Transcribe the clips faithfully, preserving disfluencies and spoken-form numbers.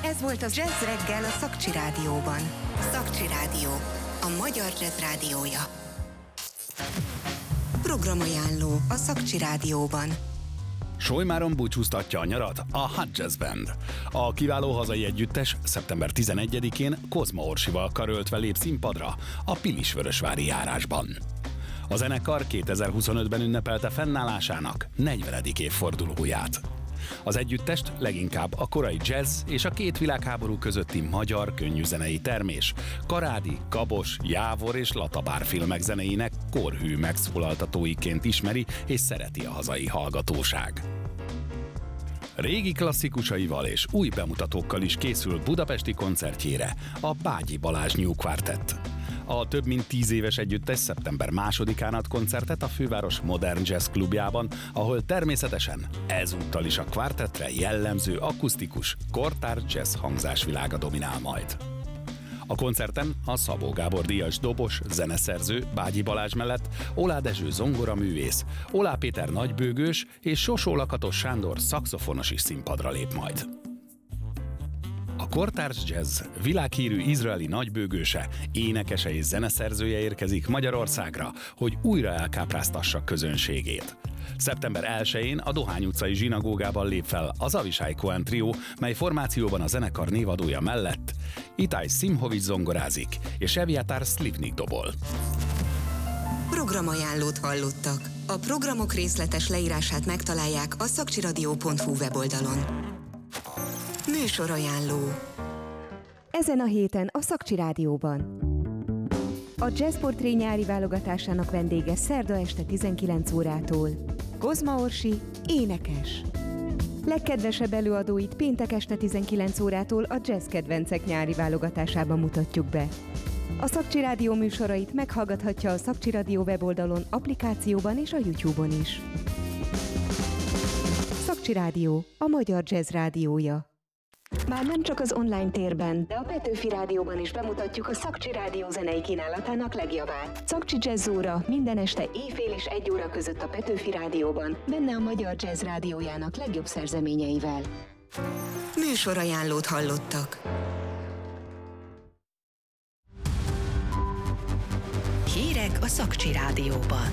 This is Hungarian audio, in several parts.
Ez volt az Jazz Reggel a Szakcsi Rádióban. Szakcsi Rádió, a magyar jazz rádiója. Programajánló a Szakcsi Rádióban. Solymáron búcsúztatja a nyarat a Hot Jazz Band. A kiváló hazai együttes szeptember tizenegyedikén Kozma Orsival karöltve lép színpadra a Pilisvörösvári járásban. A zenekar kétezer-huszonötben ünnepelte fennállásának negyvenedik évfordulóját. Az együttest leginkább a korai jazz és a két világháború közötti magyar könnyűzenei termés, Karádi, Kabos, Jávor és Latabár filmek zenéinek korhű megszólaltatóiként ismeri és szereti a hazai hallgatóság. Régi klasszikusaival és új bemutatókkal is készül budapesti koncertjére a Bágyi Balázs New Quartet. A több mint tíz éves együttes szeptember másodikán ad koncertet a főváros Modern Jazz Klubjában, ahol természetesen ezúttal is a kvartettre jellemző akusztikus, kortárs jazz hangzásvilága dominál majd. A koncerten a Szabó Gábor díjas dobos, zeneszerző Bágyi Balázs mellett Olá Dezső zongoraművész, Olá Péter nagybőgős és Sosó Lakatos Sándor szaxofonos is színpadra lép majd. A kortárs jazz világhírű izraeli nagybőgőse, énekese és zeneszerzője érkezik Magyarországra, hogy újra elkápráztassa közönségét. szeptember elsején a Dohány utcai zsinagógában lép fel az Avisai Cohen Trio, mely formációban a zenekar névadója mellett Itai Szimhovics zongorázik és Evjatár Slivnik dobol. Programajánlót hallottak. A programok részletes leírását megtalálják a szakcsiradio pont hu weboldalon. Műsorajánló. Ezen a héten a Szakcsi Rádióban. A Jazz Portré nyári válogatásának vendége szerda este tizenkilenc órától. Kozma Orsi, énekes. Legkedvesebb előadóit péntek este tizenkilenc órától a Jazz Kedvencek nyári válogatásában mutatjuk be. A Szakcsi Rádió műsorait meghallgathatja a Szakcsi Rádió weboldalon, applikációban és a YouTube-on is. Szakcsi Rádió, a magyar jazz rádiója. Már nem csak az online térben, de a Petőfi Rádióban is bemutatjuk a Szakcsi Rádió zenei kínálatának legjavát. Szakcsi Jazz óra minden este éjfél és egy óra között a Petőfi Rádióban, benne a magyar jazz rádiójának legjobb szerzeményeivel. Műsorajánlót hallottak. Hírek a Szakcsi Rádióban.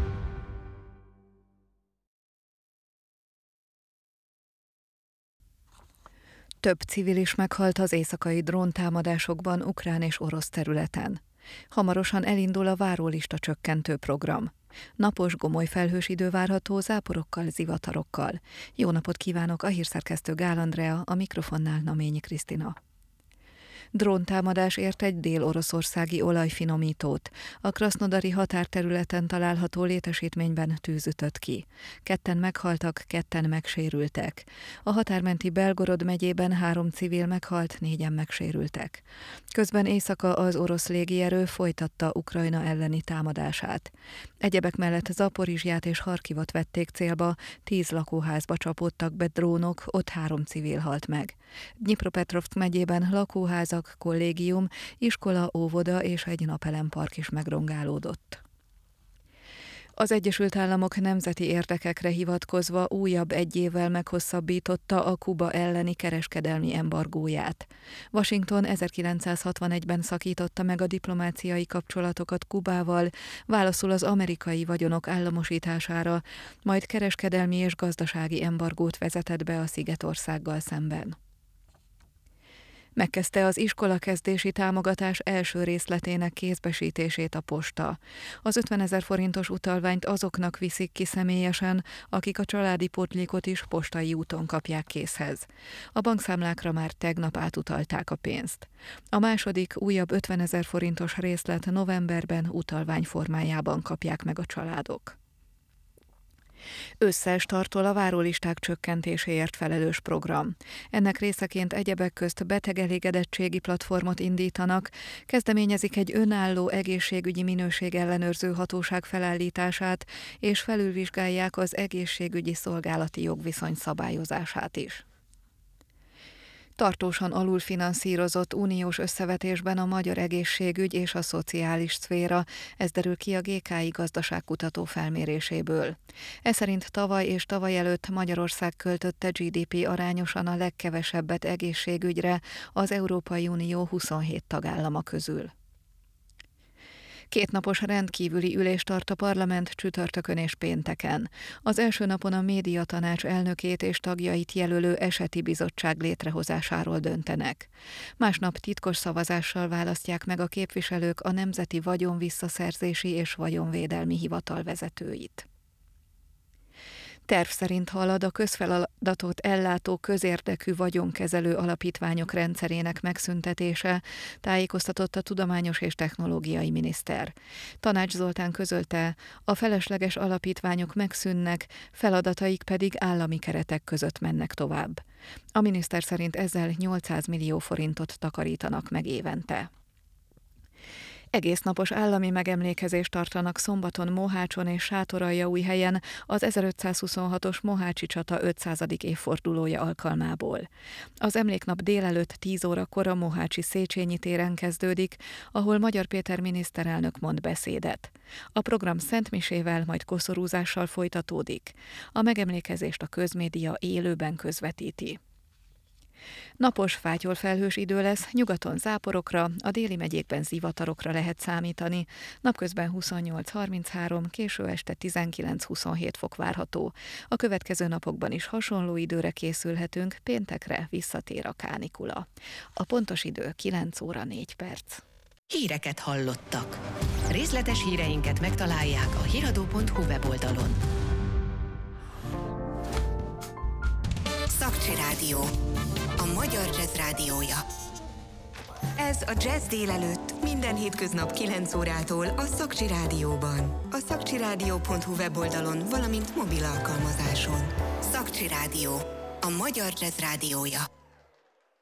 Több civil is meghalt az éjszakai dróntámadásokban ukrán és orosz területen. Hamarosan elindul a várólista csökkentő program. Napos, gomoly felhős idő várható záporokkal, zivatarokkal. Jó napot kívánok, a hírszerkesztő Gál Andrea, a mikrofonnál Naményi Krisztina. Dróntámadás ért egy dél-oroszországi olajfinomítót. A krasznodari határterületen található létesítményben tűz ütött ki. Ketten meghaltak, ketten megsérültek. A határmenti Belgorod megyében három civil meghalt, négyen megsérültek. Közben éjszaka az orosz légierő folytatta Ukrajna elleni támadását. Egyebek mellett Zaporizsját és Harkivot vették célba, tíz lakóházba csapódtak be drónok, ott három civil halt meg. Dnyipropetrovszk megyében lakóházak, kollégium, iskola, óvoda és egy napelempark is megrongálódott. Az Egyesült Államok nemzeti érdekekre hivatkozva újabb egy évvel meghosszabbította a Kuba elleni kereskedelmi embargóját. Washington ezerkilencszázhatvanegyben szakította meg a diplomáciai kapcsolatokat Kubával, válaszul az amerikai vagyonok államosítására, majd kereskedelmi és gazdasági embargót vezetett be a Szigetországgal szemben. Megkezdte az iskolakezdési támogatás első részletének kézbesítését a posta. Az ötvenezer forintos utalványt azoknak viszik ki személyesen, akik a családi pótlékot is postai úton kapják készhez. A bankszámlákra már tegnap átutalták a pénzt. A második, újabb ötvenezer forintos részlet novemberben utalvány formájában kapják meg a családok. Ősszel startol a várólisták csökkentéséért felelős program. Ennek részeként egyebek közt betegelégedettségi platformot indítanak, kezdeményezik egy önálló egészségügyi minőségellenőrző hatóság felállítását, és felülvizsgálják az egészségügyi szolgálati jogviszony szabályozását is. Tartósan alulfinanszírozott uniós összevetésben a magyar egészségügy és a szociális szféra, ez derül ki a gé ká i gazdaságkutató felméréséből. Ez szerint tavaly és tavaly előtt Magyarország költötte gé dé pé arányosan a legkevesebbet egészségügyre az Európai Unió huszonhét tagállama közül. Kétnapos rendkívüli ülést tart a parlament csütörtökön és pénteken. Az első napon a médiatanács elnökét és tagjait jelölő eseti bizottság létrehozásáról döntenek. Másnap titkos szavazással választják meg a képviselők a Nemzeti Vagyonvisszaszerzési és Vagyonvédelmi Hivatal vezetőit. Terv szerint halad a közfeladatot ellátó közérdekű vagyonkezelő alapítványok rendszerének megszüntetése, tájékoztatott a Tudományos és Technológiai Miniszter. Tanács Zoltán közölte, a felesleges alapítványok megszűnnek, feladataik pedig állami keretek között mennek tovább. A miniszter szerint ezzel nyolcszáz millió forintot takarítanak meg évente. Egésznapos állami megemlékezést tartanak szombaton Mohácson és Sátoraljaújhelyen az ezerötszázhuszonhatos mohácsi csata ötszázadik évfordulója alkalmából. Az emléknap délelőtt tíz órakor a mohácsi Széchenyi téren kezdődik, ahol Magyar Péter miniszterelnök mond beszédet. A program szentmisével, majd koszorúzással folytatódik. A megemlékezést a közmédia élőben közvetíti. Napos, fátyolfelhős idő lesz, nyugaton záporokra, a déli megyékben zivatarokra lehet számítani. Napközben huszonnyolc harminchárom, késő este tizenkilenc-huszonhét fok várható. A következő napokban is hasonló időre készülhetünk, péntekre visszatér a kánikula. A pontos idő kilenc óra négy perc. Híreket hallottak. Részletes híreinket megtalálják a híradó pont hu weboldalon. Szakcsi Rádió, a magyar jazz rádiója. Ez a Jazz délelőtt minden hétköznap kilenc órától a Szakcsi Rádióban. A szakcsi rádió pont hu weboldalon, valamint mobil alkalmazáson. Szakcsi Rádió, a magyar jazz rádiója.